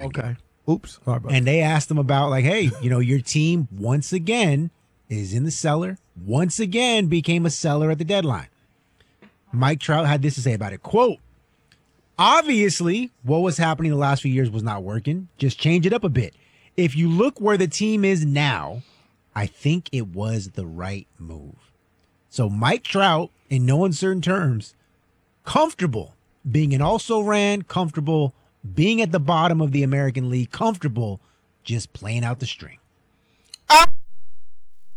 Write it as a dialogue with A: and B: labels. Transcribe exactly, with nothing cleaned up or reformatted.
A: Okay. Oops. Sorry about
B: And they asked him about like, hey, you know, your team once again is in the cellar, once again became a seller at the deadline. Mike Trout had this to say about it. Quote, obviously, what was happening the last few years was not working. Just change it up a bit. If you look where the team is now, I think it was the right move. So Mike Trout, in no uncertain terms, comfortable being an also-ran, comfortable being at the bottom of the American League, comfortable just playing out the string.